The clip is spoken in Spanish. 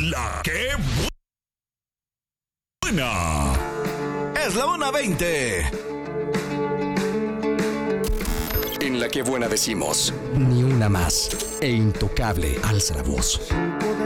La que buena. Es la 1:20. En La que buena decimos, ni una más. E Intocable alza la voz.